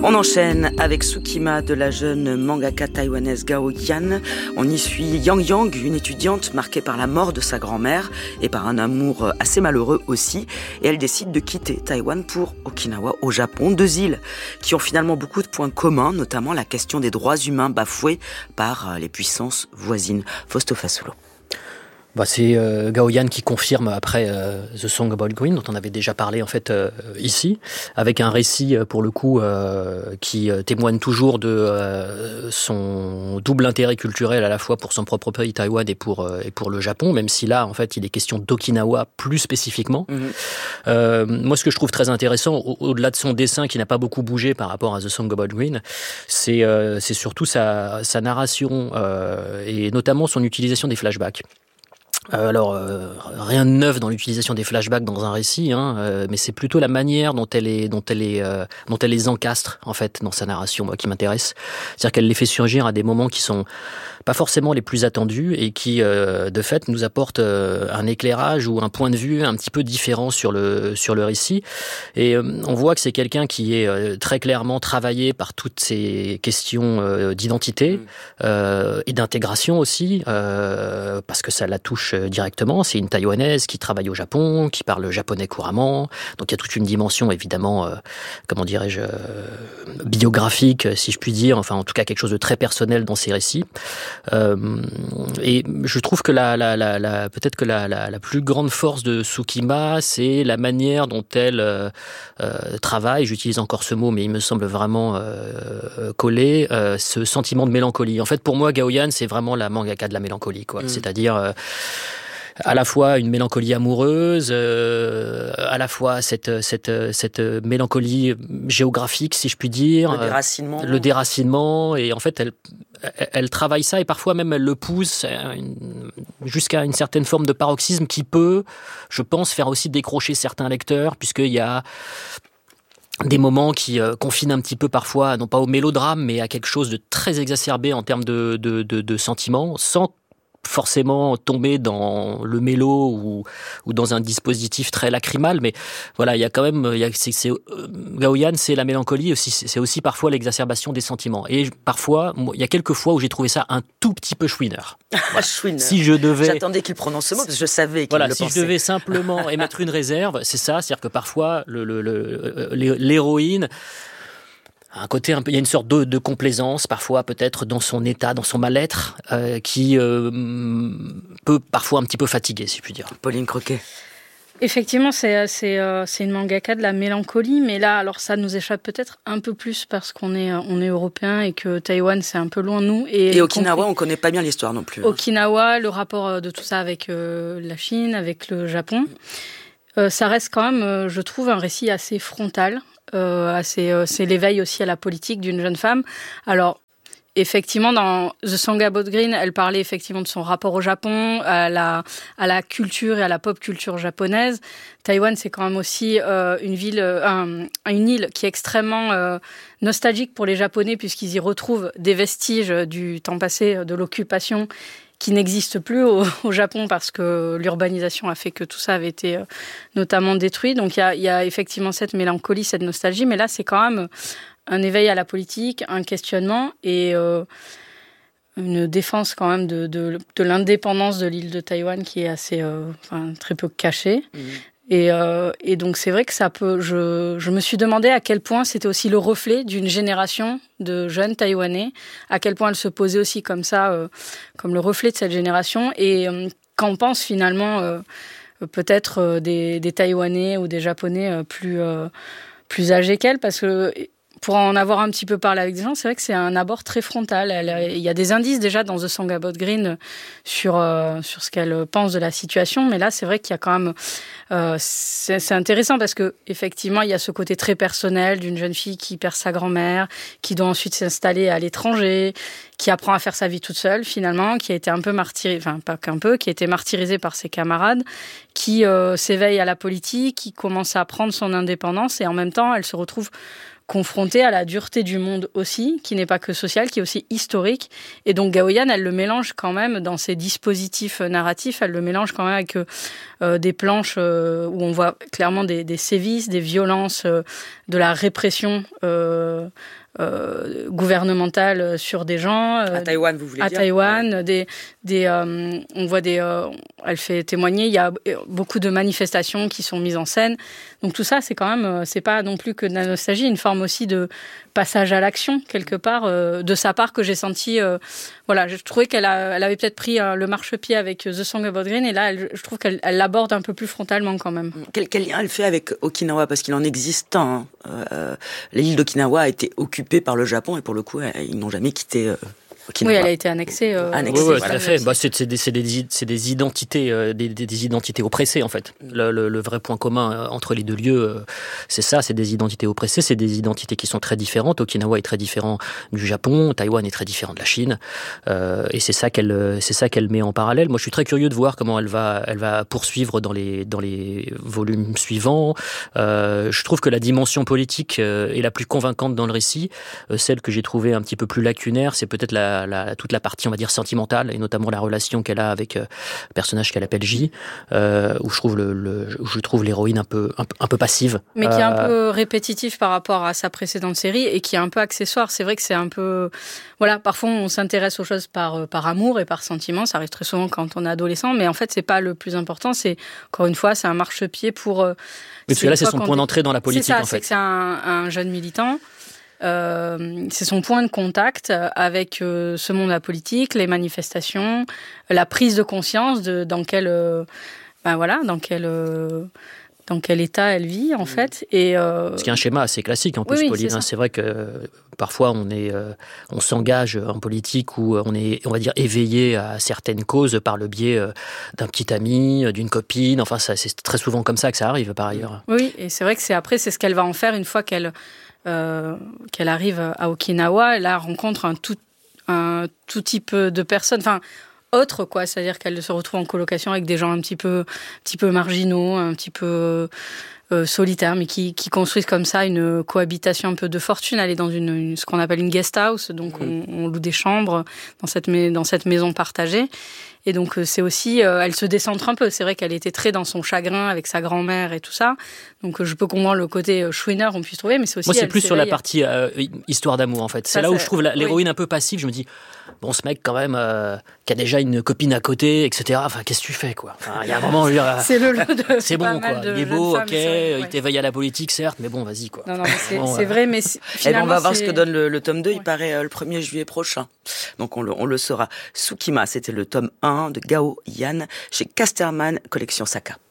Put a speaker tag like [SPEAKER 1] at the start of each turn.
[SPEAKER 1] On enchaîne avec Tsukima de la jeune mangaka taïwanaise Gao Yan. On y suit Yang Yang, une étudiante marquée par la mort de sa grand-mère et par un amour assez malheureux aussi. Et elle décide de quitter Taïwan pour Okinawa au Japon. 2 îles qui ont finalement beaucoup de points communs, notamment la question des droits humains bafoués par les puissances voisines. Fausto Fasolo.
[SPEAKER 2] C'est Gao Yan qui confirme après The Song About Green, dont on avait déjà parlé en fait ici, avec un récit pour le coup qui témoigne toujours de son double intérêt culturel à la fois pour son propre pays Taïwan et pour le Japon, même si là en fait il est question d'Okinawa plus spécifiquement. Moi, ce que je trouve très intéressant, au-delà de son dessin qui n'a pas beaucoup bougé par rapport à The Song About Green, c'est surtout sa narration et notamment son utilisation des flashbacks. Rien de neuf dans l'utilisation des flashbacks dans un récit, mais c'est plutôt la manière dont elle les encastre en fait dans sa narration qui m'intéresse. C'est-à-dire qu'elle les fait surgir à des moments qui sont pas forcément les plus attendus et qui, de fait, nous apportent un éclairage ou un point de vue un petit peu différent sur le récit. Et on voit que c'est quelqu'un qui est très clairement travaillé par toutes ces questions d'identité et d'intégration aussi, parce que ça la touche directement. C'est une Taïwanaise qui travaille au Japon, qui parle japonais couramment. Donc il y a toute une dimension, évidemment, biographique, si je puis dire. Enfin, en tout cas, quelque chose de très personnel dans ses récits. Et je trouve que peut-être que la plus grande force de Tsukima, c'est la manière dont elle travaille. J'utilise encore ce mot, mais il me semble vraiment collé. Ce sentiment de mélancolie. En fait, pour moi, Gao Yan, c'est vraiment la mangaka de la mélancolie, quoi. C'est-à-dire à la fois une mélancolie amoureuse, à la fois cette mélancolie géographique, si je puis dire, le déracinement, et en fait elle travaille ça, et parfois même elle le pousse jusqu'à une certaine forme de paroxysme qui peut, je pense, faire aussi décrocher certains lecteurs, puisqu'il y a des moments qui confinent un petit peu parfois, non pas au mélodrame, mais à quelque chose de très exacerbé en termes de sentiments, sans forcément tomber dans le mélo ou dans un dispositif très lacrymal, mais voilà, il y a quand même, Gao Yan, c'est la mélancolie aussi, c'est aussi parfois l'exacerbation des sentiments. Et parfois, il y a quelques fois où j'ai trouvé ça un tout petit peu chouineur.
[SPEAKER 1] Chouineur.
[SPEAKER 2] Si je devais,
[SPEAKER 1] j'attendais qu'il prononce ce mot parce que je savais qu'il le pensait.
[SPEAKER 2] Si je devais simplement émettre une réserve, c'est ça, c'est-à-dire que parfois l'héroïne un côté un peu, il y a une sorte de complaisance parfois peut-être dans son état, dans son mal-être, qui peut parfois un petit peu fatiguer, si je puis dire.
[SPEAKER 1] Pauline Croquet.
[SPEAKER 3] Effectivement, c'est une mangaka de la mélancolie, mais là, alors ça nous échappe peut-être un peu plus parce qu'on est européen et que Taïwan c'est un peu loin de nous. Et
[SPEAKER 1] Okinawa, on connaît pas bien l'histoire non plus.
[SPEAKER 3] Okinawa, le rapport de tout ça avec la Chine, avec le Japon, ça reste quand même, je trouve, un récit assez frontal. C'est l'éveil aussi à la politique d'une jeune femme. Alors, effectivement, dans The Song About Green, elle parlait effectivement de son rapport au Japon, à la culture et à la pop culture japonaise. Taïwan, c'est quand même aussi une île qui est extrêmement nostalgique pour les Japonais, puisqu'ils y retrouvent des vestiges du temps passé, de l'occupation, qui n'existe plus au Japon parce que l'urbanisation a fait que tout ça avait été notamment détruit. Donc il y a effectivement cette mélancolie, cette nostalgie, mais là c'est quand même un éveil à la politique, un questionnement et une défense quand même de l'indépendance de l'île de Taïwan qui est assez très peu cachée. Et donc c'est vrai que ça peut. Je me suis demandé à quel point c'était aussi le reflet d'une génération de jeunes Taïwanais, à quel point elle se posait aussi comme ça, comme le reflet de cette génération, et qu'en pensent finalement peut-être des Taïwanais ou des Japonais plus âgés qu'elle, parce que pour en avoir un petit peu parlé avec des gens, c'est vrai que c'est un abord très frontal. Il y a des indices déjà dans The Song About Green sur ce qu'elle pense de la situation, mais là, c'est vrai qu'il y a quand même... c'est intéressant parce que effectivement, il y a ce côté très personnel d'une jeune fille qui perd sa grand-mère, qui doit ensuite s'installer à l'étranger, qui apprend à faire sa vie toute seule finalement, qui a été un peu martyrisée, enfin pas qu'un peu, qui a été martyrisée par ses camarades, qui s'éveille à la politique, qui commence à prendre son indépendance et en même temps, elle se retrouve confrontée à la dureté du monde aussi, qui n'est pas que sociale, qui est aussi historique. Et donc Gao Yan, elle le mélange quand même dans ses dispositifs narratifs, elle le mélange quand même avec des planches où on voit clairement des sévices, des violences, de la répression gouvernementale sur des gens.
[SPEAKER 1] À Taïwan, vous voulez dire ?
[SPEAKER 3] À Taïwan, on voit elle fait témoigner, il y a beaucoup de manifestations qui sont mises en scène. Donc tout ça, c'est quand même, c'est pas non plus que de la nostalgie, une forme aussi de passage à l'action, quelque part, de sa part, que j'ai senti. Voilà, je trouvais qu'elle avait peut-être pris le marchepied avec The Song About Green, et là, je trouve qu'elle l'aborde un peu plus frontalement quand même.
[SPEAKER 1] Quel lien elle fait avec Okinawa ? Parce qu'il en existe un. L'île d'Okinawa a été occupée par le Japon, et pour le coup, ils n'ont jamais quitté Okinawa.
[SPEAKER 3] Oui, elle a été annexée.
[SPEAKER 2] Oui, tout à fait. C'est des identités, des identités oppressées, en fait. Le vrai point commun entre les deux lieux, c'est ça, c'est des identités oppressées, c'est des identités qui sont très différentes. Okinawa est très différent du Japon, Taïwan est très différent de la Chine, et c'est ça qu'elle met en parallèle. Moi, je suis très curieux de voir comment elle va poursuivre dans les volumes suivants. Je trouve que la dimension politique est la plus convaincante dans le récit. Celle que j'ai trouvée un petit peu plus lacunaire, c'est peut-être toute la partie, on va dire, sentimentale, et notamment la relation qu'elle a avec le personnage qu'elle appelle J, où je trouve l'héroïne un peu passive.
[SPEAKER 3] Mais qui est un peu répétitif par rapport à sa précédente série, et qui est un peu accessoire. C'est vrai que c'est un peu... Voilà, parfois on s'intéresse aux choses par amour et par sentiment, ça arrive très souvent quand on est adolescent, mais en fait c'est pas le plus important, c'est, encore une fois, c'est un marchepied pour...
[SPEAKER 2] Mais parce que là, c'est son point d'entrée dans la politique, en fait.
[SPEAKER 3] C'est que c'est un jeune militant. C'est son point de contact avec ce monde de la politique, les manifestations, la prise de conscience de dans quel état elle vit, en fait. Et
[SPEAKER 2] ce qui est un schéma assez classique en plus,
[SPEAKER 3] oui,
[SPEAKER 2] Pauline. C'est vrai que parfois on s'engage en politique où on est, on va dire, éveillé à certaines causes par le biais d'un petit ami, d'une copine. Enfin, c'est très souvent comme ça que ça arrive, par ailleurs.
[SPEAKER 3] Oui, et c'est vrai que c'est ce qu'elle va en faire une fois qu'elle arrive à Okinawa. Elle rencontre un tout type de personnes, enfin autres, quoi. C'est-à-dire qu'elle se retrouve en colocation avec des gens un petit peu marginaux, un petit peu solitaires, mais qui construisent comme ça une cohabitation un peu de fortune. Elle est dans ce qu'on appelle une guest house, donc on loue des chambres dans cette maison partagée. Et donc, c'est aussi... elle se décentre un peu. C'est vrai qu'elle était très dans son chagrin avec sa grand-mère et tout ça. Donc, je peux comprendre le côté chouineur qu'on puisse trouver, mais c'est aussi...
[SPEAKER 2] Moi, c'est plus sur la partie histoire d'amour, en fait. C'est là où je trouve l'héroïne un peu passive. Je me dis, bon, ce mec, quand même, qui a déjà une copine à côté, etc. Enfin, qu'est-ce que tu fais, quoi ? Enfin, il y a un moment, je veux dire...
[SPEAKER 3] c'est le lot de...
[SPEAKER 2] C'est bon, quoi. Il est beau, ok.
[SPEAKER 3] Vrai,
[SPEAKER 2] il t'éveille à la politique, certes, mais bon, vas-y, quoi.
[SPEAKER 3] Non, mais c'est vrai, mais finalement...
[SPEAKER 1] on va voir ce que donne le tome 2. Il paraît le 1er juillet prochain. Donc, on le saura. Tsukima, c'était le tome 1 de Gao Yan chez Casterman, collection Saka.